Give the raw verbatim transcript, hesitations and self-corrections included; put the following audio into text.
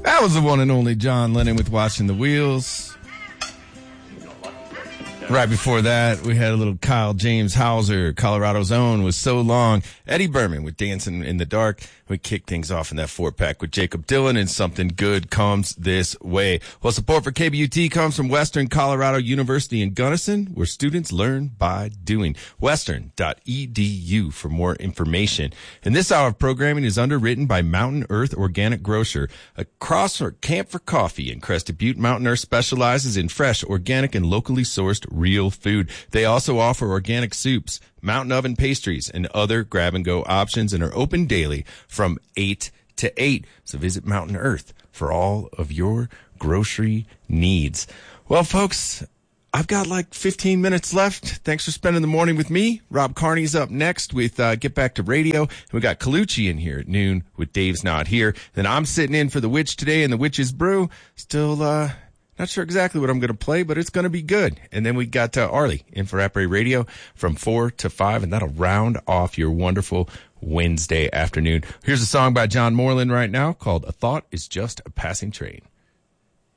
That was the one and only John Lennon with Watching the Wheels. Right before that, we had a little Kyle James Hauser, Colorado's own, was So Long. Eddie Berman with Dancing in the Dark. We kick things off in that four-pack with Jacob Dylan, and Something Good Comes This Way. Well, support for K B U T comes from Western Colorado University in Gunnison, where students learn by doing. Western dot e d u for more information. And this hour of programming is underwritten by Mountain Earth Organic Grocer, a cross or camp for coffee in Crested Butte. Mountain Earth specializes in fresh, organic, and locally sourced real food. They also offer organic soups, mountain oven pastries, and other grab-and-go options, and are open daily from eight to eight. So visit Mountain Earth for all of your grocery needs. Well, folks, I've got like fifteen minutes left. Thanks for spending the morning with me. Rob Carney's up next with uh, Get Back to Radio. And we got Colucci in here at noon with Dave's Not Here. Then I'm sitting in for The Witch today and The Witch's Brew. Still, uh... not sure exactly what I'm going to play, but it's going to be good. And then we got uh, Arlie in for Rap Radio from four to five, and that'll round off your wonderful Wednesday afternoon. Here's a song by John Moreland right now called A Thought Is Just a Passing Train.